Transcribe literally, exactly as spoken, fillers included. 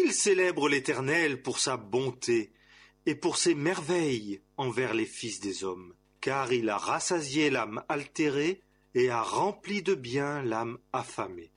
Qu'il célèbre l'Éternel pour sa bonté et pour ses merveilles envers les fils des hommes, car il a rassasié l'âme altérée et a rempli de bien l'âme affamée.